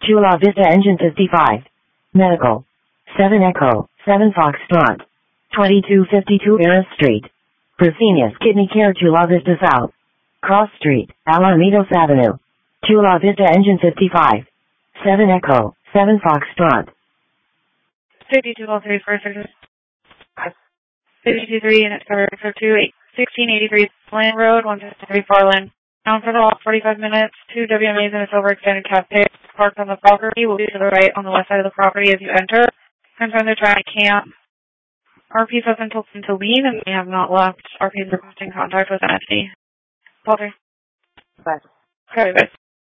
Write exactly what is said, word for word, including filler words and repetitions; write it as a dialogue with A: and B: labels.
A: Chula Vista Engine fifty-five. Medical. seven Echo, seven Foxtrot. twenty-two fifty-two Eris Street. Fresenius Kidney Care Chula Vista South. Cross Street, Alamitos Avenue. Chula Vista Engine fifty-five. seven Echo, seven Foxtrot.
B: fifty-two oh three for service. fifty-two three unit covered for two sixteen eighty-three Lane Road, one two three four Lane. Down for the walk, forty-five minutes, two W M As and its overextended cafe parked on the property will be to the right on the west side of the property as you enter. Confirm they're trying to camp. R Ps have been told to leave and they have not left. R Ps requesting contact with an entity. Walter.
A: Bye.
B: Okay, bye.